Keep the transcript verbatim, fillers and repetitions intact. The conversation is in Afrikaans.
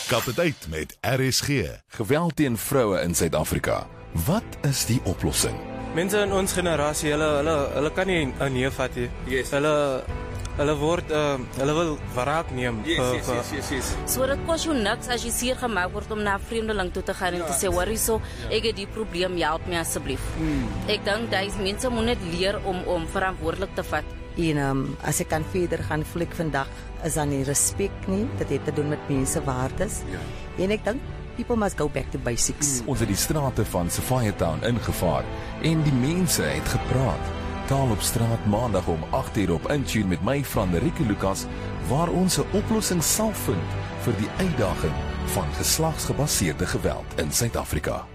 Kap dit uit met R S G. Geweld teen vroue in Suid-Afrika. Wat is die oplossing? Mense in ons generasie, hulle hulle hulle kan nie 'n nee vat nie. Yes. Hulle hulle word uh, hulle wil wraak neem. Yes, vir- yes, vir- yes, yes, yes. So dit kos jou niks as jy seer gemaak word om na 'n vreemdeling toe te gaan en te sê, "Worry so, ek het die probleem, help my asseblief." Ek dink daai mense moet net leer om om verantwoordelik te vat. En um, as ek kan verder gaan, voel ek vandag is dan nie respek nie. Dit het te doen met mensewaardes. Ja. En ek dink people must go back to basics. Ons het die strate van Sophiatown ingevaar en die mense het gepraat. Taal op straat maandag om agt uur op Intune met my Frederike Lucas, waar ons 'n oplossing sal vind vir die uitdaging van geslagsgebaseerde geweld in Suid-Afrika.